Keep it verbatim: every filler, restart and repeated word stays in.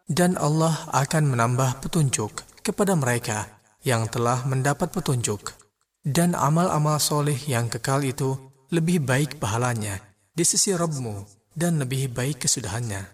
Dan Allah akan menambah petunjuk kepada mereka yang telah mendapat petunjuk. Dan amal-amal soleh yang kekal itu lebih baik pahalanya di sisi Rabbmu dan lebih baik kesudahannya.